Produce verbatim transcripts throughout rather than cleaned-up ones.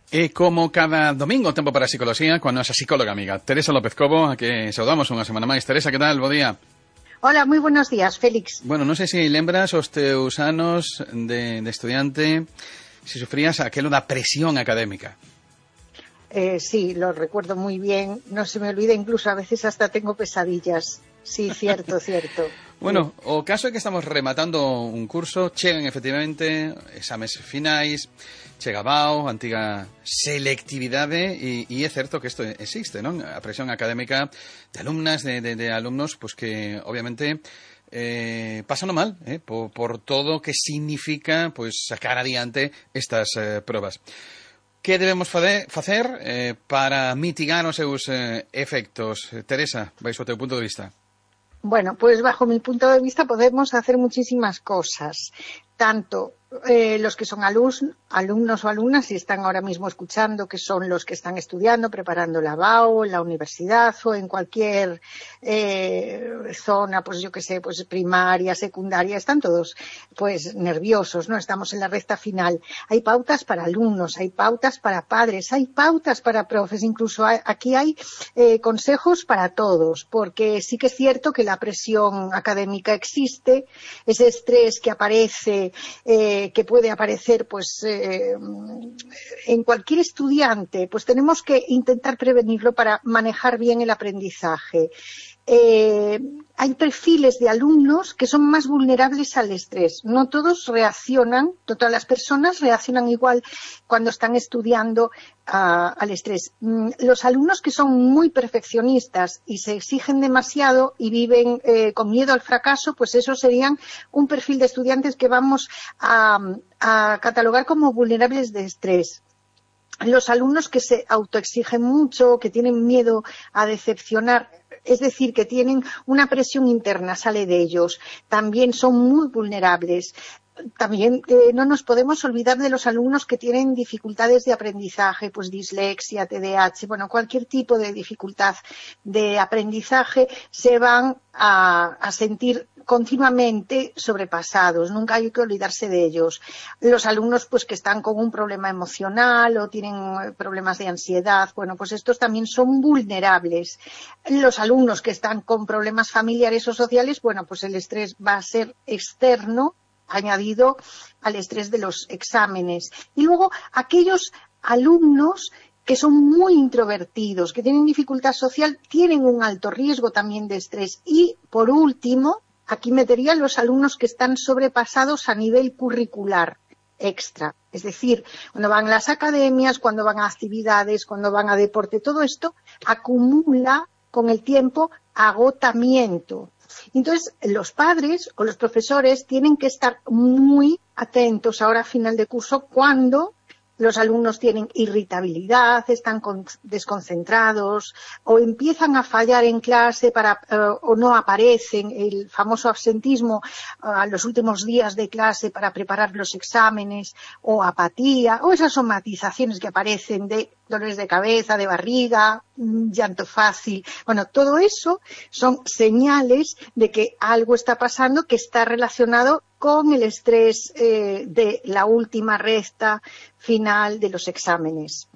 E como cada domingo, tempo para a psicoloxía, coa nosa psicóloga amiga Teresa López Cobo, a que saudamos unha semana máis. Teresa, que tal? Bo día. Hola, moi buenos días, Félix. Bueno, non sei se lembras os teus anos de, de estudiante, se sufrías aquelo da presión académica. Eh, sí, lo recuerdo muy bien. No se me olvida, incluso a veces hasta tengo pesadillas. Sí, cierto, cierto. Bueno, o caso é que estamos rematando un curso, chegan efectivamente exames finais, chega BAO, antiga selectividade, e, e é certo que isto existe, non? A presión académica de alumnas, de, de, de alumnos, pues que obviamente eh, pasan mal, eh, por, por todo que significa pues sacar adiante estas eh, probas. Que debemos facer, facer eh, para mitigar os seus eh, efectos? Teresa, vais ao teu punto de vista. Bueno, pues bajo mi punto de vista podemos hacer muchísimas cosas. Tanto eh, los que son alumnos, alumnos o alumnas, si están ahora mismo escuchando, que son los que están estudiando, preparando la BAO, en la universidad o en cualquier eh, zona, pues yo que sé, pues primaria, secundaria, están todos pues nerviosos, ¿no? Estamos en la recta final. Hay pautas para alumnos, hay pautas para padres, hay pautas para profes, incluso hay, aquí hay eh, consejos para todos, porque sí que es cierto que la presión académica existe, ese estrés que aparece Eh, que puede aparecer pues eh, en cualquier estudiante, pues tenemos que intentar prevenirlo para manejar bien el aprendizaje. Eh, hay perfiles de alumnos que son más vulnerables al estrés. No todos reaccionan, no todas las personas reaccionan igual cuando están estudiando uh, al estrés. Mm, los alumnos que son muy perfeccionistas y se exigen demasiado y viven eh, con miedo al fracaso, pues esos serían un perfil de estudiantes que vamos a, a catalogar como vulnerables de estrés. Los alumnos que se autoexigen mucho, que tienen miedo a decepcionar, es decir, que tienen una presión interna, sale de ellos, también son muy vulnerables. También eh, no nos podemos olvidar de los alumnos que tienen dificultades de aprendizaje, pues dislexia, T D A H, bueno, cualquier tipo de dificultad de aprendizaje se van a, a sentir continuamente sobrepasados, nunca hay que olvidarse de ellos. Los alumnos pues que están con un problema emocional o tienen problemas de ansiedad, bueno, pues estos también son vulnerables. Los alumnos que están con problemas familiares o sociales, bueno, pues el estrés va a ser externo, añadido al estrés de los exámenes. Y luego aquellos alumnos que son muy introvertidos, que tienen dificultad social, tienen un alto riesgo también de estrés. Y, por último, aquí metería los alumnos que están sobrepasados a nivel curricular extra. Es decir, cuando van a las academias, cuando van a actividades, cuando van a deporte, todo esto acumula con el tiempo agotamiento. Entonces, los padres o los profesores tienen que estar muy atentos ahora a final de curso cuando los alumnos tienen irritabilidad, están desconcentrados o empiezan a fallar en clase para, uh, o no aparecen, el famoso absentismo uh, a los últimos días de clase para preparar los exámenes, o apatía, o esas somatizaciones que aparecen de dolores de cabeza, de barriga, llanto fácil. Bueno, todo eso son señales de que algo está pasando que está relacionado con el estrés eh, de la última recta final de los exámenes.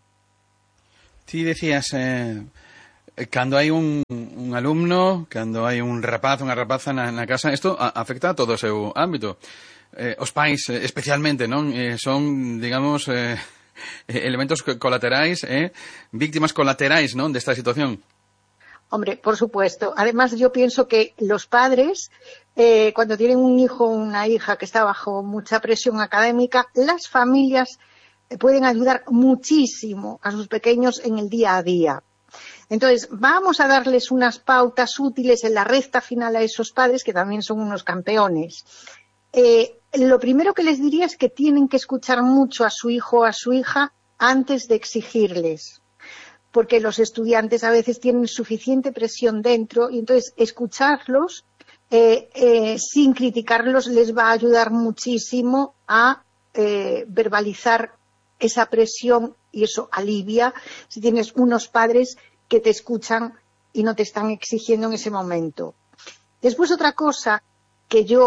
Ti decías, eh, cando hai un, un alumno, cando hai un rapaz, unha rapaza na, na casa, isto a, afecta a todo o seu ámbito. Eh, os pais, eh, especialmente, non? Eh, son, digamos, eh, elementos colaterais, eh, víctimas colaterais, non, desta situación. Hombre, por supuesto. Además, yo pienso que los padres, eh, cuando tienen un hijo o una hija que está bajo mucha presión académica, las familias pueden ayudar muchísimo a sus pequeños en el día a día. Entonces, vamos a darles unas pautas útiles en la recta final a esos padres, que también son unos campeones. Eh, lo primero que les diría es que tienen que escuchar mucho a su hijo o a su hija antes de exigirles, porque los estudiantes a veces tienen suficiente presión dentro y entonces escucharlos eh, eh, sin criticarlos les va a ayudar muchísimo a eh, verbalizar esa presión y eso alivia si tienes unos padres que te escuchan y no te están exigiendo en ese momento. Después, otra cosa que yo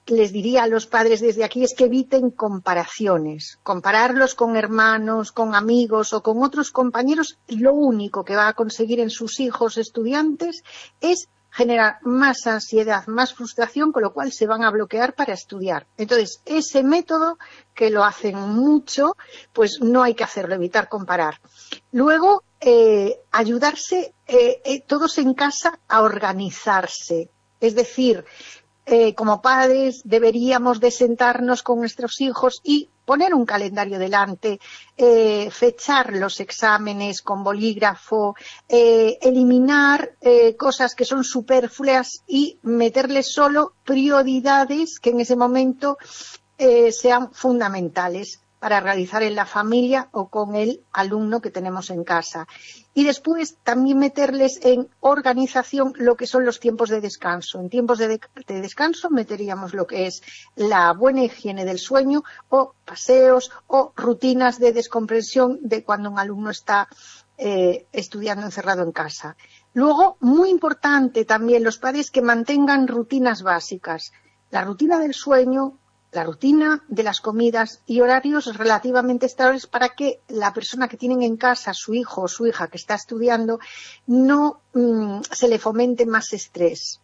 les diría a los padres desde aquí es que eviten comparaciones. Compararlos con hermanos, con amigos o con otros compañeros, lo único que va a conseguir en sus hijos estudiantes es generar más ansiedad, más frustración, con lo cual se van a bloquear para estudiar. Entonces, ese método, que lo hacen mucho, pues no hay que hacerlo, evitar comparar. Luego, eh, ayudarse eh, eh, todos en casa a organizarse. Es decir, eh, como padres deberíamos de sentarnos con nuestros hijos y poner un calendario delante, eh, fechar los exámenes con bolígrafo, eh, eliminar eh, cosas que son superfluas y meterles solo prioridades que en ese momento eh, sean fundamentales para realizar en la familia o con el alumno que tenemos en casa. Y después también meterles en organización lo que son los tiempos de descanso. En tiempos de, de, de descanso meteríamos lo que es la buena higiene del sueño o paseos o rutinas de descompresión de cuando un alumno está eh, estudiando encerrado en casa. Luego, muy importante también los padres que mantengan rutinas básicas. La rutina del sueño, la rutina de las comidas y horarios relativamente estables para que la persona que tienen en casa, su hijo o su hija que está estudiando, no mmm, se le fomente más estrés.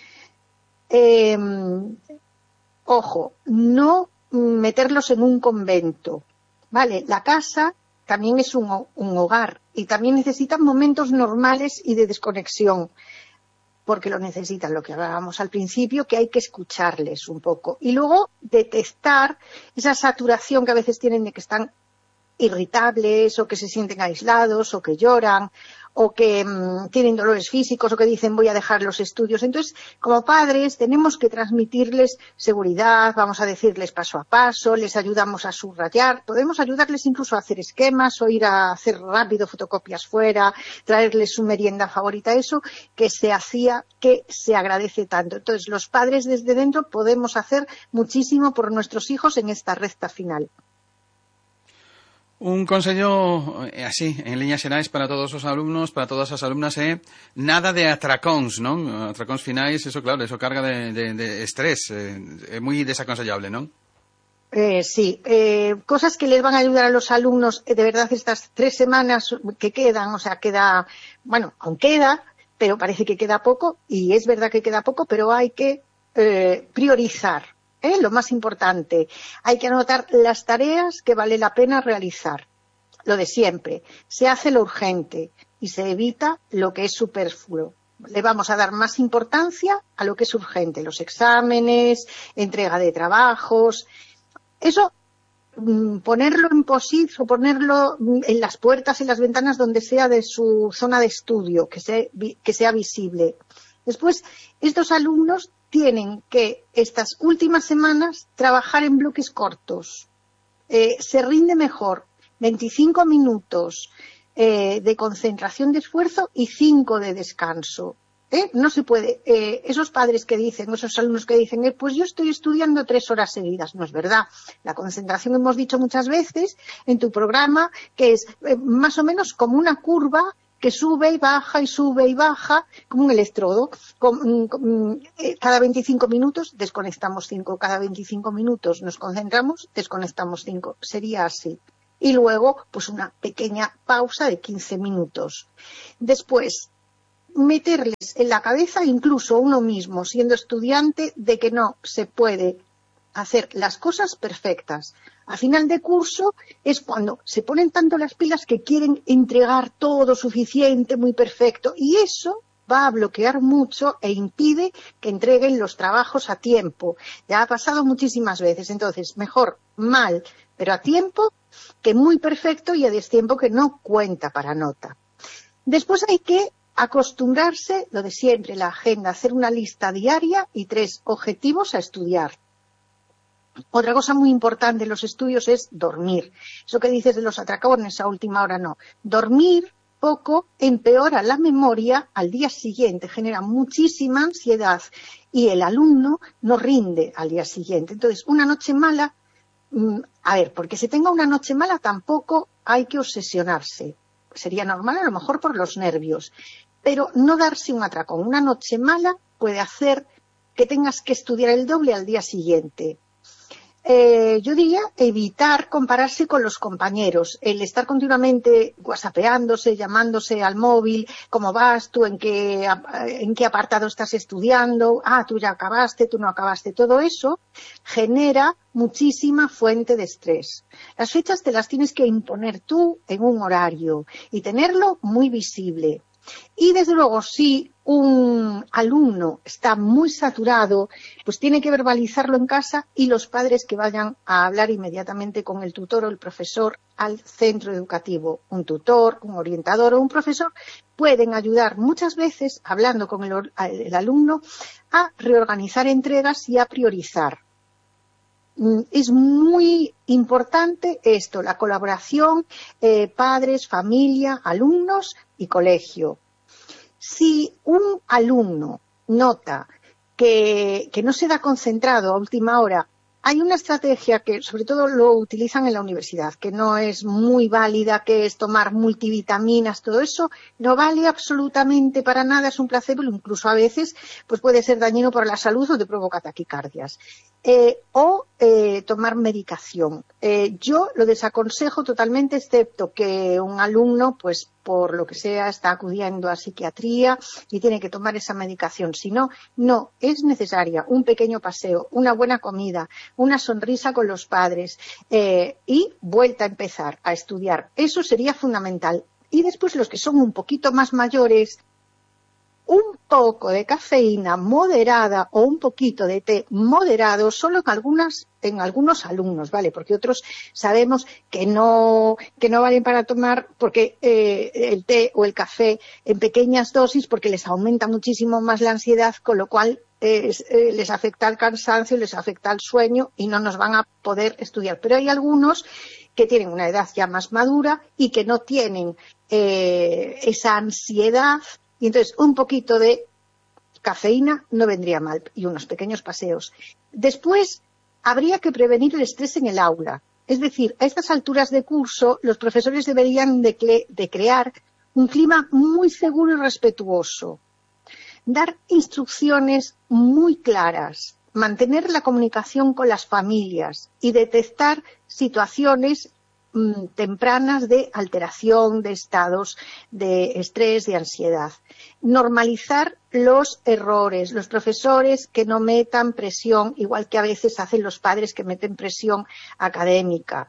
Eh, ojo, no meterlos en un convento, ¿vale? La casa también es un, un hogar y también necesitan momentos normales y de desconexión, porque lo necesitan, lo que hablábamos al principio, que hay que escucharles un poco. Y luego detectar esa saturación que a veces tienen de que están irritables o que se sienten aislados o que lloran o que mmm, tienen dolores físicos o que dicen voy a dejar los estudios. Entonces, como padres tenemos que transmitirles seguridad, vamos a decirles paso a paso, les ayudamos a subrayar, podemos ayudarles incluso a hacer esquemas o ir a hacer rápido fotocopias fuera, traerles su merienda favorita, eso que se hacía, que se agradece tanto. Entonces, los padres desde dentro podemos hacer muchísimo por nuestros hijos en esta recta final. Un consello eh, así, en líneas xerais para todos os alumnos, para todas as alumnas, é eh? nada de atracóns, non? Atracóns finais, eso claro, eso carga de, de, de estrés, é eh, moi desaconsellable, non? Eh, sí, eh, cosas que les van a ayudar a los alumnos, eh, de verdad, estas tres semanas que quedan, o sea, queda, bueno, aún queda, pero parece que queda poco, y es verdad que queda poco, pero hay que eh, priorizar. ¿Eh? Lo más importante, hay que anotar las tareas que vale la pena realizar. Lo de siempre, se hace lo urgente y se evita lo que es superfluo. Le vamos a dar más importancia a lo que es urgente, los exámenes, entrega de trabajos. Eso, ponerlo en post-its o ponerlo en las puertas y las ventanas donde sea de su zona de estudio, que sea, que sea visible. Después, estos alumnos tienen que estas últimas semanas trabajar en bloques cortos. Eh, se rinde mejor veinticinco minutos eh, de concentración de esfuerzo y cinco de descanso. ¿Eh? No se puede. Eh, esos padres que dicen, esos alumnos que dicen, eh, pues yo estoy estudiando tres horas seguidas. No es verdad. La concentración, hemos dicho muchas veces en tu programa, que es eh, más o menos como una curva que sube y baja y sube y baja, como un electrodo. Con, con, eh, cada veinticinco minutos desconectamos cinco, cada veinticinco minutos nos concentramos, desconectamos cinco. Sería así. Y luego, pues una pequeña pausa de quince minutos. Después, meterles en la cabeza, incluso uno mismo, siendo estudiante, de que no se puede hacer las cosas perfectas. A final de curso es cuando se ponen tanto las pilas que quieren entregar todo suficiente, muy perfecto, y eso va a bloquear mucho e impide que entreguen los trabajos a tiempo. Ya ha pasado muchísimas veces. Entonces, mejor mal, pero a tiempo, que muy perfecto y a destiempo que no cuenta para nota. Después hay que acostumbrarse, lo de siempre, la agenda, hacer una lista diaria y tres objetivos a estudiar. Otra cosa muy importante en los estudios es dormir. Eso que dices de los atracones a última hora, no. Dormir poco empeora la memoria al día siguiente, genera muchísima ansiedad y el alumno no rinde al día siguiente. Entonces, una noche mala, a ver, porque se tenga una noche mala tampoco hay que obsesionarse. Sería normal a lo mejor por los nervios, pero no darse un atracón. Una noche mala puede hacer que tengas que estudiar el doble al día siguiente. Eh, yo diría evitar compararse con los compañeros, el estar continuamente whatsappeándose, llamándose al móvil, cómo vas tú, en qué, en qué apartado estás estudiando, ah, tú ya acabaste, tú no acabaste, todo eso genera muchísima fuente de estrés. Las fechas te las tienes que imponer tú en un horario y tenerlo muy visible. Y desde luego, si un alumno está muy saturado, pues tiene que verbalizarlo en casa y los padres que vayan a hablar inmediatamente con el tutor o el profesor al centro educativo. Un tutor, un orientador o un profesor pueden ayudar muchas veces, hablando con el, el alumno, a reorganizar entregas y a priorizar. Es muy importante esto, la colaboración, eh, padres, familia, alumnos y colegio. Si un alumno nota que, que no se da concentrado a última hora, hay una estrategia que sobre todo lo utilizan en la universidad, que no es muy válida, que es tomar multivitaminas, todo eso no vale absolutamente para nada, es un placebo, incluso a veces pues puede ser dañino para la salud o te provoca taquicardias. Eh, o eh, tomar medicación. Eh, yo lo desaconsejo totalmente, excepto que un alumno, pues por lo que sea, está acudiendo a psiquiatría y tiene que tomar esa medicación. Si no, no, es necesaria un pequeño paseo, una buena comida, una sonrisa con los padres eh, y vuelta a empezar a estudiar. Eso sería fundamental. Y después los que son un poquito más mayores, un poco de cafeína moderada o un poquito de té moderado solo en algunas en algunos alumnos, ¿vale? Porque otros sabemos que no que no valen para tomar porque eh, el té o el café en pequeñas dosis porque les aumenta muchísimo más la ansiedad, con lo cual eh, eh, les afecta el cansancio, les afecta el sueño y no nos van a poder estudiar. Pero hay algunos que tienen una edad ya más madura y que no tienen eh, esa ansiedad. Y entonces un poquito de cafeína no vendría mal y unos pequeños paseos. Después habría que prevenir el estrés en el aula. Es decir, a estas alturas de curso los profesores deberían de, cre- de crear un clima muy seguro y respetuoso. Dar instrucciones muy claras, mantener la comunicación con las familias y detectar situaciones tempranas de alteración de estados de estrés, de ansiedad. Normalizar los errores, los profesores que no metan presión, igual que a veces hacen los padres que meten presión académica.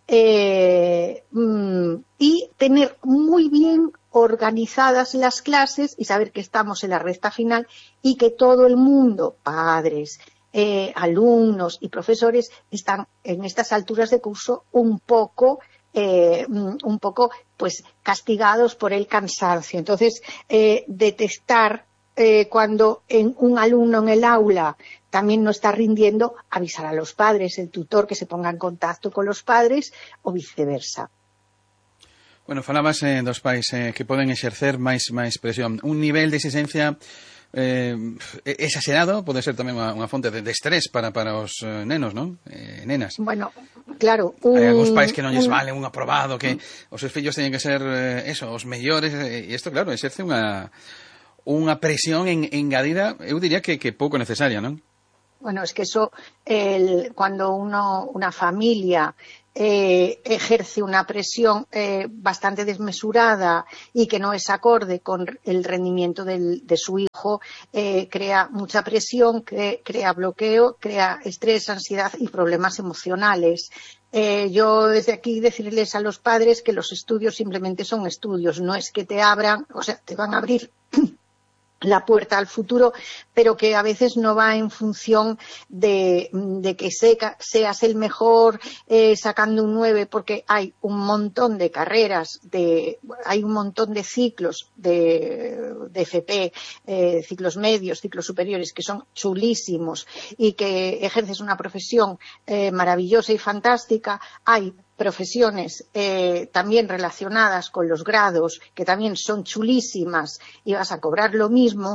Eh, y tener muy bien organizadas las clases y saber que estamos en la recta final y que todo el mundo, padres, Eh, alumnos y profesores están en estas alturas de curso un poco eh, un poco pues castigados por el cansancio. Entonces eh, detectar eh, cuando en un alumno en el aula también no está rindiendo, avisar a los padres, el tutor que se ponga en contacto con los padres o viceversa. Bueno, falabas eh, dos pais eh, que poden exercer máis máis presión. Un nivel de exigencia eh, exagerado pode ser tamén unha, unha fonte de, de estrés para, para os eh, nenos, non? Eh, nenas. Bueno, claro. Un, Hai algúns pais que non lles un... vale un aprobado, que os seus fillos teñen que ser eh, eso, os mellores, e eh, isto, claro, exerce unha unha presión en, engadida, eu diría que, que pouco necesaria, non? Bueno, es que eso, el, cuando uno, una familia eh, ejerce una presión eh, bastante desmesurada y que no es acorde con el rendimiento del, de su hijo, eh, crea mucha presión, cre, crea bloqueo, crea estrés, ansiedad y problemas emocionales. Eh, yo desde aquí decirles a los padres que los estudios simplemente son estudios, no es que te abran, o sea, te van a abrir la puerta al futuro, pero que a veces no va en función de, de que seca, seas el mejor eh, sacando un nueve, porque hay un montón de carreras, de, hay un montón de ciclos de, de F P, eh, ciclos medios, ciclos superiores, que son chulísimos y que ejerces una profesión eh, maravillosa y fantástica. Hay profesiones eh, también relacionadas con los grados, que también son chulísimas y vas a cobrar lo mismo,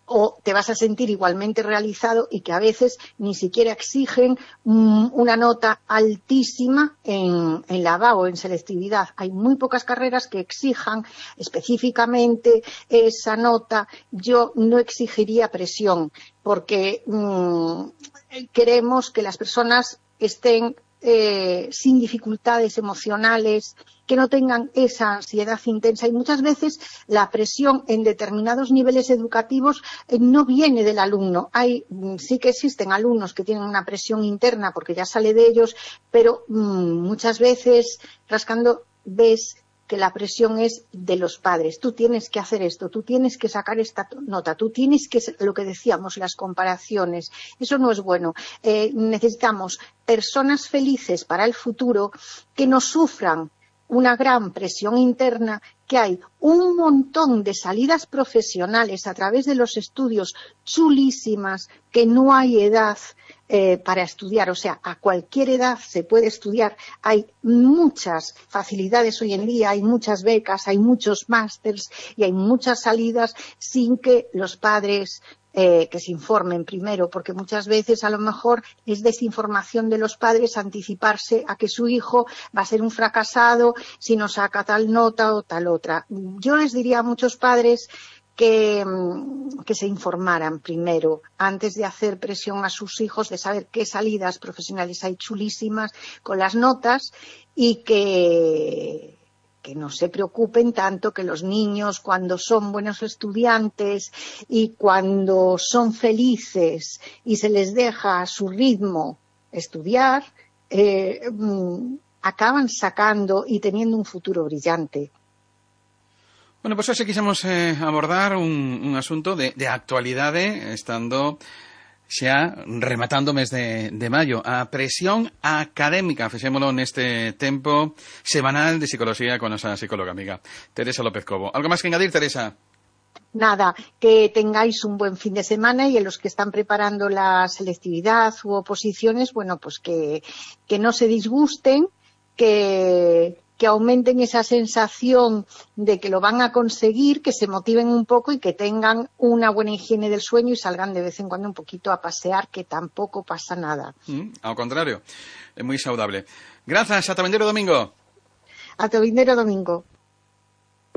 o te vas a sentir igualmente realizado y que a veces ni siquiera exigen um, una nota altísima en, en la B A o en selectividad. Hay muy pocas carreras que exijan específicamente esa nota. Yo no exigiría presión porque um, queremos que las personas estén eh, sin dificultades emocionales, que no tengan esa ansiedad intensa, y muchas veces la presión en determinados niveles educativos eh, no viene del alumno. Hay, sí que existen alumnos que tienen una presión interna porque ya sale de ellos, pero mmm, muchas veces rascando ves que la presión es de los padres. Tú tienes que hacer esto, tú tienes que sacar esta nota, tú tienes que, lo que decíamos, las comparaciones. Eso no es bueno. Eh, necesitamos personas felices para el futuro que no sufran una gran presión interna, que hay un montón de salidas profesionales a través de los estudios chulísimas, que no hay edad eh, para estudiar, o sea, a cualquier edad se puede estudiar. Hay muchas facilidades hoy en día, hay muchas becas, hay muchos másters y hay muchas salidas sin que los padres Eh, que se informen primero, porque muchas veces a lo mejor es desinformación de los padres anticiparse a que su hijo va a ser un fracasado si no saca tal nota o tal otra. Yo les diría a muchos padres que, que se informaran primero, antes de hacer presión a sus hijos, de saber qué salidas profesionales hay chulísimas con las notas, y que que no se preocupen tanto, que los niños, cuando son buenos estudiantes y cuando son felices y se les deja a su ritmo estudiar, eh, acaban sacando y teniendo un futuro brillante. Bueno, pues hoxe quixemos eh, abordar un, un asunto de, de actualidade, estando xa rematando o mes de, de maio. A presión académica, fixémolo neste tempo semanal de psicología con nosa psicóloga amiga Teresa López Cobo. Algo máis que engadir, Teresa? Nada, que tengáis un buen fin de semana, y a los que están preparando la selectividad u oposiciones, bueno, pues que, que no se disgusten, que... que aumenten esa sensación de que lo van a conseguir, que se motiven un poco y que tengan una buena higiene del sueño y salgan de vez en cuando un poquito a pasear, que tampoco pasa nada. Mm, ao contrario, é moi saudable. Grazas, ata vindeiro domingo. Ata vindeiro domingo.